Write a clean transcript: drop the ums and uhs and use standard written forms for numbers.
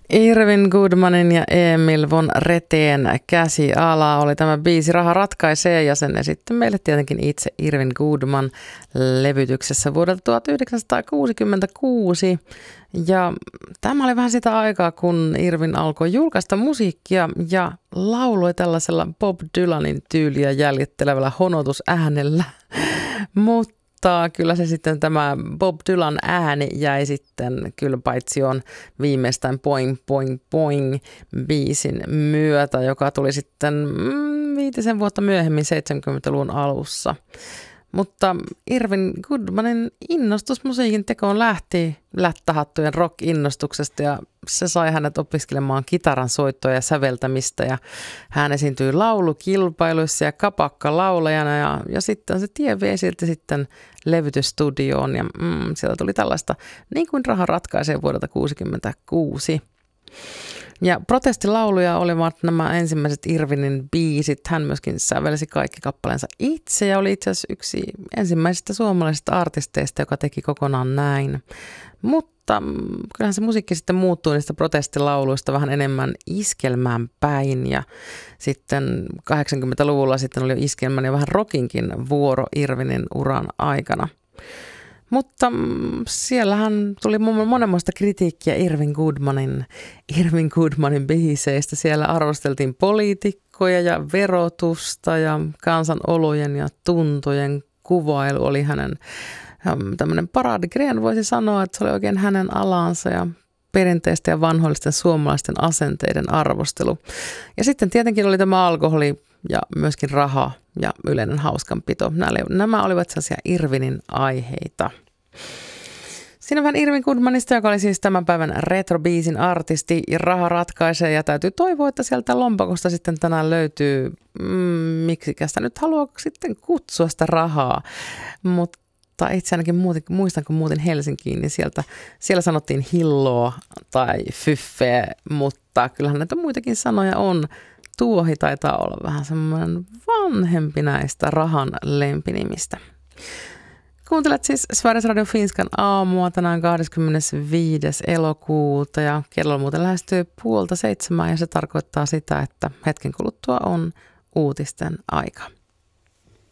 Irvin Goodmanin ja Emil von Reteen Käsiala oli tämä biisi Raha ratkaisee, ja sen esitti meille tietenkin itse Irvin Goodman levytyksessä vuodelta 1966. Ja tämä oli vähän sitä aikaa, kun Irvin alkoi julkaista musiikkia ja lauloi tällaisella Bob Dylanin tyyliä jäljittelevällä honotusäänellä. Mutta kyllä se sitten tämä Bob Dylan ääni jäi sitten kyllä paitsioon viimeistään Boing Boing Boing biisin myötä, joka tuli sitten 5 vuotta myöhemmin 70-luvun alussa. Mutta Irvin Goodmanin innostus musiikin tekoon lähti lättähattujen rock-innostuksesta, ja se sai hänet opiskelemaan kitaran soittoa ja säveltämistä, ja hän esiintyi laulukilpailuissa ja kapakkalaulajana, ja sitten se tie vei silti sitten levytysstudioon, ja sieltä tuli tällaista Niin kuin raha ratkaisee vuodelta 1966. Ja protestilauluja olivat nämä ensimmäiset Irvinin biisit. Hän myöskin sävelsi kaikki kappaleensa itse ja oli itse asiassa yksi ensimmäisistä suomalaisista artisteista, joka teki kokonaan näin. Mutta kyllähän se musiikki sitten muuttui niistä protestilauluista vähän enemmän iskelmään päin, ja sitten 80-luvulla sitten oli jo iskelmän ja vähän rockinkin vuoro Irvinin uran aikana. Mutta siellähän tuli monenmoista kritiikkiä Irvin Goodmanin biiseistä. Siellä arvosteltiin poliitikkoja ja verotusta ja kansanolojen ja tuntojen kuvailu oli hänen tämmöinen paradigreen, voisi sanoa, että se oli oikein hänen alansa ja perinteisten ja vanhoillisten suomalaisten asenteiden arvostelu. Ja sitten tietenkin oli tämä alkoholi ja myöskin raha ja yleinen hauskanpito. Nämä olivat sellaisia Irvinin aiheita. Siinä on vähän Irvin Goodmanista, joka oli siis tämän päivän retrobiisin artisti. Raha ratkaisee, ja täytyy toivoa, että sieltä lompakosta sitten tänään löytyy, miksikä sitä nyt haluaa sitten kutsua sitä rahaa. Mutta itse ainakin muistan, kun muutin Helsinkiin, niin siellä sanottiin hilloa tai fyffeä, mutta kyllähän näitä muitakin sanoja on. Tuohi taitaa olla vähän semmoinen vanhempi näistä rahan lempinimistä. Kuuntelet siis Sveriges Radio Finskan aamua tänään 25. elokuuta, ja kello muuten lähestyy 6:30, ja se tarkoittaa sitä, että hetken kuluttua on uutisten aika.